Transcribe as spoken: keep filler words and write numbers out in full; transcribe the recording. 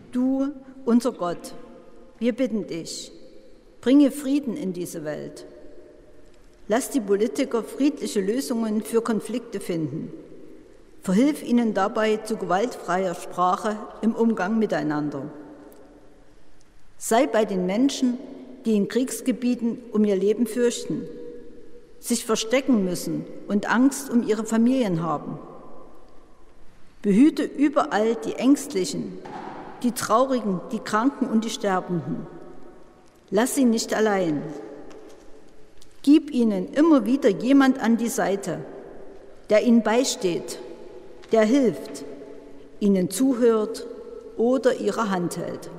Du, unser Gott, wir bitten dich, bringe Frieden in diese Welt. Lass die Politiker friedliche Lösungen für Konflikte finden. Verhilf ihnen dabei zu gewaltfreier Sprache im Umgang miteinander. Sei bei den Menschen, die in Kriegsgebieten um ihr Leben fürchten, sich verstecken müssen und Angst um ihre Familien haben. Behüte überall die Ängstlichen, die Traurigen, die Kranken und die Sterbenden. Lass sie nicht allein. Gib ihnen immer wieder jemand an die Seite, der ihnen beisteht, der hilft, ihnen zuhört oder ihre Hand hält.